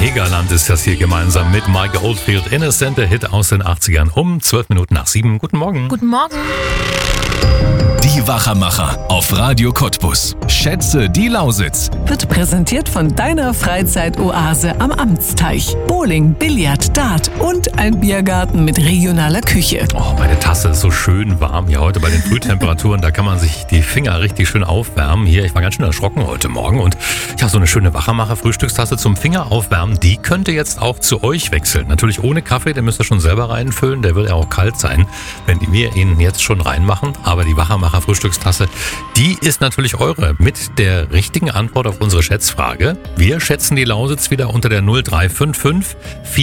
Siegerland ist das hier gemeinsam mit Mike Oldfield. Innocent, der Hit aus den 80ern um 12 Minuten nach 7. Guten Morgen. Guten Morgen. Die Wachermacher auf Radio Cottbus. Schätze die Lausitz. Wird präsentiert von deiner Freizeitoase am Amtsteich. Bowling, Billard, Dart und ein Biergarten mit regionaler Küche. Oh, meine Tasse ist so schön warm hier heute bei den Frühtemperaturen. Da kann man sich die Finger richtig schön aufwärmen. Hier, ich war ganz schön erschrocken heute Morgen. Und ich habe so eine schöne Wachermacher-Frühstückstasse zum Finger aufwärmen. Die könnte jetzt auch zu euch wechseln. Natürlich ohne Kaffee, den müsst ihr schon selber reinfüllen. Der wird ja auch kalt sein, wenn wir ihn jetzt schon reinmachen. Aber die Wachermacher-Frühstückstasse, die ist natürlich eure. Mit der richtigen Antwort auf unsere Schätzfrage. Wir schätzen die Lausitz wieder unter der 0355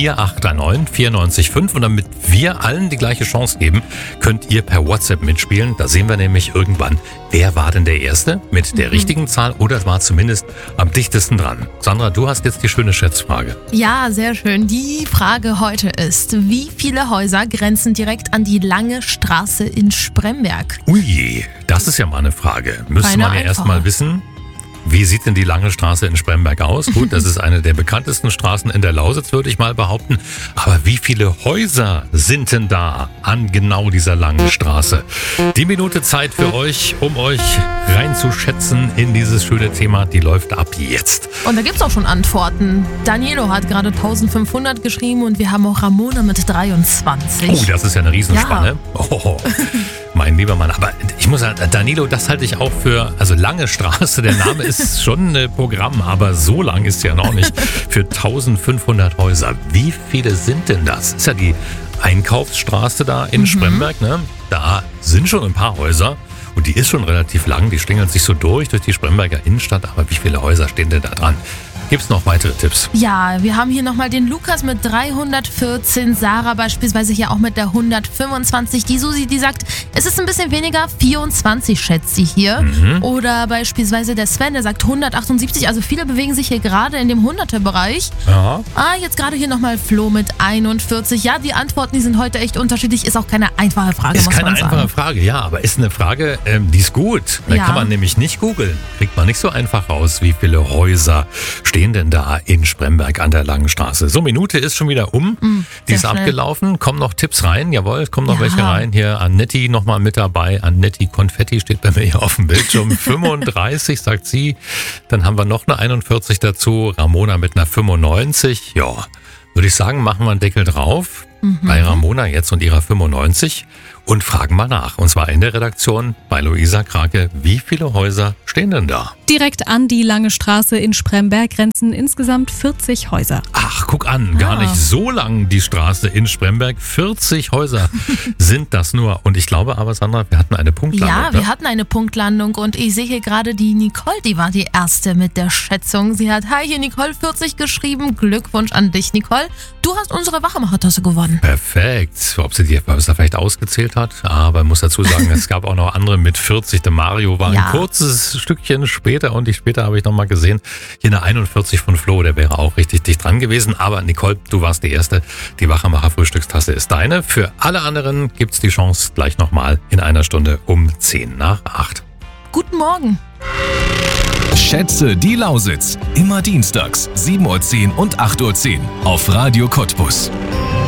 4839 94,5. Und damit wir allen die gleiche Chance geben, könnt ihr per WhatsApp mitspielen. Da sehen wir nämlich irgendwann, wer war denn der Erste mit der richtigen Zahl oder war zumindest am dichtesten dran. Sandra, du hast jetzt die schöne Schätzfrage. Ja, sehr schön. Die Frage heute ist, wie viele Häuser grenzen direkt an die Lange Straße in Spremberg? Ui, das ist ja mal eine Frage. Müsste Keine man ja einfache. erstmal wissen. Wie sieht denn die Lange Straße in Spremberg aus? Gut, das ist eine der bekanntesten Straßen in der Lausitz, würde ich mal behaupten. Aber wie viele Häuser sind denn da an genau dieser langen Straße? Die Minute Zeit für euch, um euch reinzuschätzen in dieses schöne Thema, die läuft ab jetzt. Und da gibt's auch schon Antworten. Danielo hat gerade 1500 geschrieben und wir haben auch Ramona mit 23. Oh, das ist ja eine Riesenspanne. Oh, mein lieber Mann. Aber ich muss sagen, Danilo, das halte ich auch für, also Lange Straße, der Name ist schon ein Programm, aber so lang ist ja noch nicht. Für 1500 Häuser. Wie viele sind denn das? Ist ja die Einkaufsstraße da in Spremberg, ne? Da sind schon ein paar Häuser. Und die ist schon relativ lang, die schlingelt sich so durch die Spremberger Innenstadt. Aber wie viele Häuser stehen denn da dran? Gibt's noch weitere Tipps? Ja, wir haben hier nochmal den Lukas mit 314, Sarah beispielsweise hier auch mit der 125. Die Susi, die sagt, es ist ein bisschen weniger, 24 schätzt sie hier. Oder beispielsweise der Sven, der sagt 178. Also viele bewegen sich hier gerade in dem 100er-Bereich. Ja. Jetzt gerade hier nochmal Flo mit 41. Ja, die Antworten, die sind heute echt unterschiedlich. Ist auch keine einfache Frage, Ist muss keine man sagen. einfache Frage, ja, aber ist eine Frage, die ist gut. Da Ja. kann man nämlich nicht googeln. Kriegt man nicht so einfach raus, wie viele Häuser stehen denn da in Spremberg an der Langen Straße. So, Minute ist schon wieder um. Die ist sehr schnell. abgelaufen. Kommen noch Tipps rein? Jawohl, kommen noch Ja. welche rein. Hier Annetti nochmal mit dabei. Annetti Konfetti steht bei mir hier auf dem Bildschirm. 35, sagt sie. Dann haben wir noch eine 41 dazu. Ramona mit einer 95. Ja, würde ich sagen, machen wir einen Deckel drauf. Bei Ramona jetzt und ihrer 95 und fragen mal nach. Und zwar in der Redaktion bei Luisa Krake. Wie viele Häuser stehen denn da? Direkt an die Lange Straße in Spremberg grenzen insgesamt 40 Häuser. Ach, guck an, gar nicht so lang die Straße in Spremberg. 40 Häuser sind das nur. Und ich glaube aber, Sandra, wir hatten eine Punktlandung. Ja, wir hatten eine Punktlandung und ich sehe hier gerade die Nicole, die war die Erste mit der Schätzung. Sie hat, hi, hier Nicole 40 geschrieben. Glückwunsch an dich, Nicole. Du hast unsere Wachemacher-Tasse gewonnen. Perfekt. Ob sie die da vielleicht ausgezählt hat. Aber ich muss dazu sagen, es gab auch noch andere mit 40. Der Mario war Ja. ein kurzes Stückchen später und die später habe ich nochmal gesehen. Hier eine 41 von Flo, der wäre auch richtig dicht dran gewesen. Aber Nicole, du warst die Erste. Die Wachemacher-Frühstückstasse ist deine. Für alle anderen gibt's die Chance gleich nochmal in einer Stunde um 10 nach 8. Guten Morgen. Schätze die Lausitz. Immer dienstags 7:10 Uhr und 8:10 Uhr auf Radio Cottbus.